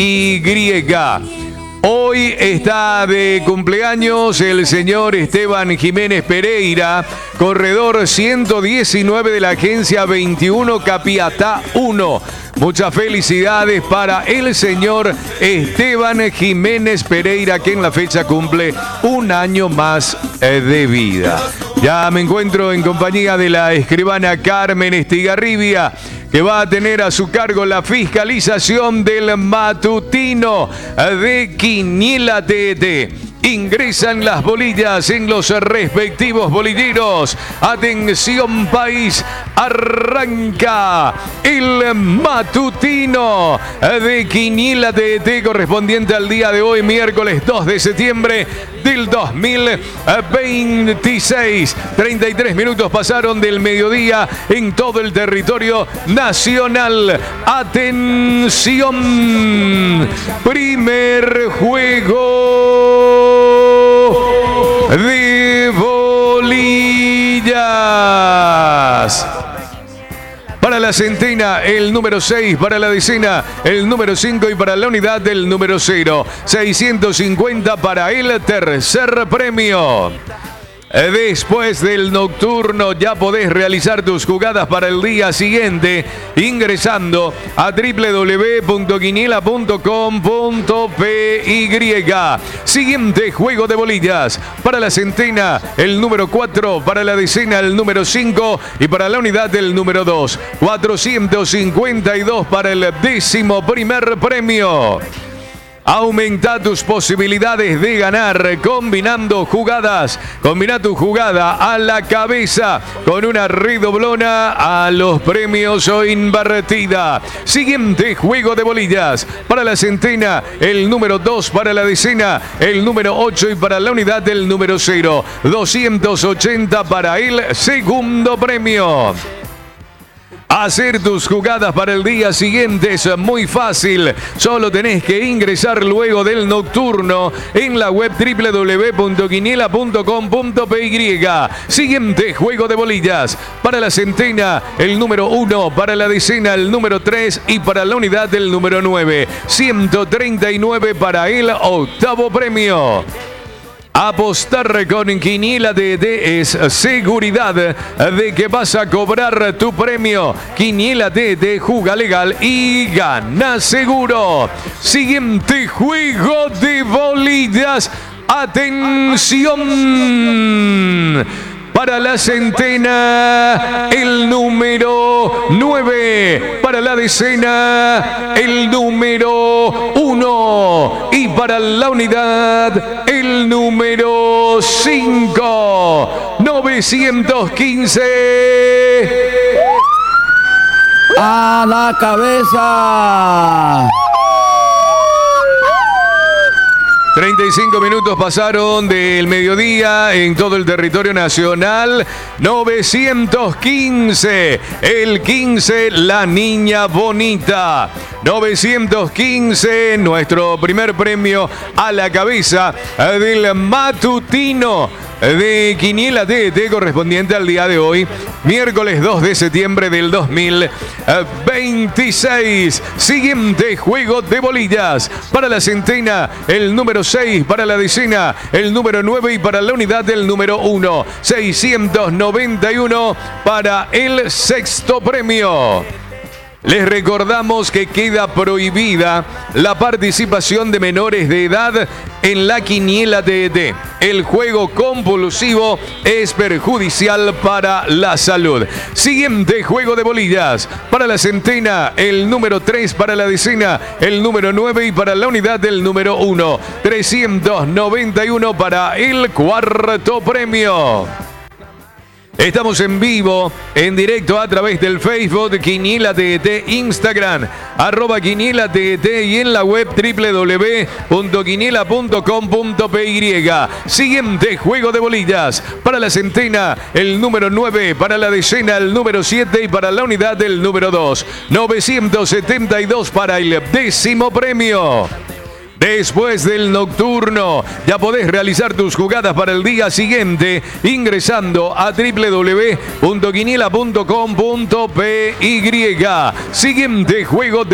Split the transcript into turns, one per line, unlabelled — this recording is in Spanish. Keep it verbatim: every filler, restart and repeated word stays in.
Y. Hoy está de cumpleaños el señor Esteban Jiménez Pereira, corredor ciento diecinueve de la agencia veintiuno Capiatá uno. Muchas felicidades para el señor Esteban Jiménez Pereira, que en la fecha cumple un año más de vida. Ya me encuentro en compañía de la escribana Carmen Estigarribia, que va a tener a su cargo la fiscalización del matutino de Quiniela T T. Ingresan las bolillas en los respectivos bolilleros. Atención país, arranca el matutino de Quiniela T T correspondiente al día de hoy, miércoles dos de septiembre del dos mil veintiséis. treinta y tres minutos pasaron del mediodía en todo el territorio nacional. Atención, primer juego de bolillas. Para la centena, el número seis. Para la decena, el número cinco. Y para la unidad, el número cero. seiscientos cincuenta para el tercer premio. Después del nocturno ya podés realizar tus jugadas para el día siguiente ingresando a doble u doble u doble u punto quiniela punto com punto pe y. Siguiente juego de bolillas. Para la centena, el número cuatro. Para la decena, el número cinco. Y para la unidad, el número dos. cuatrocientos cincuenta y dos para el décimo primer premio. Aumenta tus posibilidades de ganar combinando jugadas. Combina tu jugada a la cabeza con una redoblona a los premios o invertida. Siguiente juego de bolillas. Para la centena, el número dos. Para la decena, el número ocho. Y para la unidad, el número cero. doscientos ochenta para el segundo premio. Hacer tus jugadas para el día siguiente es muy fácil. Solo tenés que ingresar luego del nocturno en la web doble u doble u doble u punto quiniela punto com punto pe y. Siguiente juego de bolillas. Para la centena, el número uno. Para la decena, el número tres. Y para la unidad, el número nueve. ciento treinta y nueve para el octavo premio. Apostar con Quiniela T T es seguridad de que vas a cobrar tu premio. Quiniela T T, juga legal y gana seguro. Siguiente juego de bolillas. Atención. Para la centena, el número nueve. Para la decena, el número uno. Y para la unidad, el número cinco. novecientos quince.
A la cabeza.
treinta y cinco minutos pasaron del mediodía en todo el territorio nacional. novecientos quince. El quince, la niña bonita. novecientos quince, nuestro primer premio a la cabeza del matutino de Quiniela T T correspondiente al día de hoy, miércoles dos de septiembre del dos mil veintiséis. Siguiente juego de bolillas. Para la centena, el número seis. Para la decena, el número nueve. Y para la unidad, el número uno. seiscientos noventa y uno para el sexto premio. Les recordamos que queda prohibida la participación de menores de edad en la Quiniela T T. El juego compulsivo es perjudicial para la salud. Siguiente juego de bolillas. Para la centena, el número tres. Para la decena, el número nueve. Y para la unidad, el número uno. trescientos noventa y uno para el cuarto premio. Estamos en vivo, en directo a través del Facebook Quiniela T T, Instagram, arroba Quiniela T T y en la web doble u doble u doble u punto quiniela punto com punto pe y. Siguiente juego de bolillas. Para la centena, el número nueve. Para la decena, el número siete. Y para la unidad, el número dos. novecientos setenta y dos para el décimo premio. Después del nocturno, ya podés realizar tus jugadas para el día siguiente ingresando a doble u doble u doble u punto quiniela punto com punto pe y. Siguiente juego de